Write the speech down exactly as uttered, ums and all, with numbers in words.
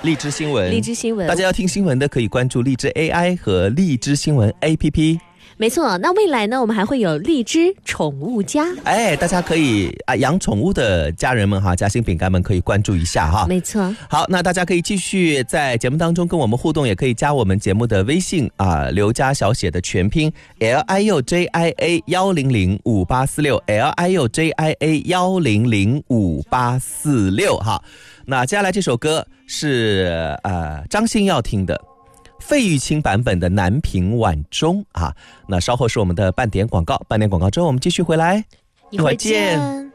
荔枝新闻， 荔枝新闻， 大家要听新闻的可以关注荔枝 A I 和荔枝新闻 A P P。 没错，那未来呢，我们还会有荔枝宠物家， 哎，大家可以啊养宠物的家人们哈，夹心饼干们可以关注一下哈。 没错。 好，那大家可以继续在节目当中跟我们互动，也可以加我们节目的微信啊，刘家小写的全拼 L I U J I A 一零零五八四六 L I U J I A 一零零五八四六哈。那接下来这首歌是呃张信要听的。费玉清版本的《南屏晚钟》啊，那稍后是我们的半点广告，半点广告之后我们继续回来， 一会儿见。